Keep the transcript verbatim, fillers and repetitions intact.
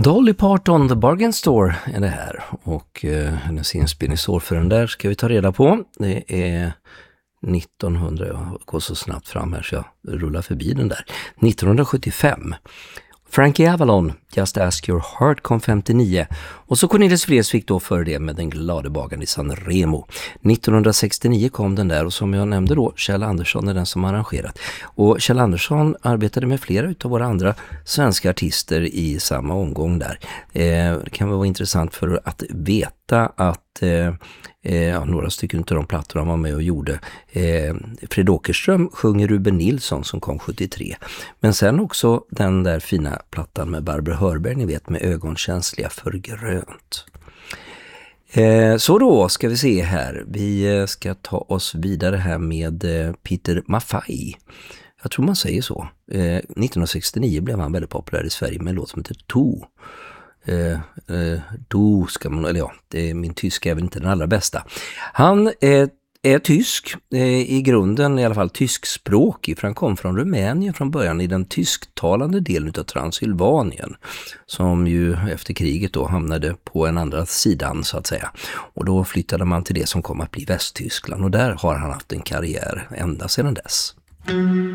Dolly Parton, The Bargain Store är det här, och eh, hennes inspelningsår för den där ska vi ta reda på. Det är nittonhundra, jag går så snabbt fram här så jag rullar förbi den där. nittonhundrasjuttiofem. Frankie Avalon, Just Ask Your Heart, kom femtionio. Och så Cornelis Vreeswijk då för det med Den glade bagaren i San Remo. nittonhundrasextionio kom den där, och som jag nämnde då, Kjell Andersson är den som arrangerat. Och Kjell Andersson arbetade med flera utav våra andra svenska artister i samma omgång där. Eh, det kan vara intressant för att veta att eh, Eh, några stycken av de plattor han var med och gjorde. Eh, Fred Åkerström sjunger Ruben Nilsson som kom sjuttiotre. Men sen också den där fina plattan med Barbro Hörberg, ni vet, med ögonkänsliga för grönt. Eh, så då ska vi se här. Vi eh, ska ta oss vidare här med eh, Peter Maffay. Jag tror man säger så. Eh, nittonhundrasextionio blev han väldigt populär i Sverige med en låt som heter To. Eh, eh, då ska man, eller ja, det är, min tyska är väl inte den allra bästa. Han eh, är tysk, eh, i grunden i alla fall tyskspråkig, för han kom från Rumänien från början, i den tysktalande delen av Transylvanien, som ju efter kriget då hamnade på en andra sidan så att säga. Och då flyttade man till det som kom att bli Västtyskland, och där har han haft en karriär ända sedan dess.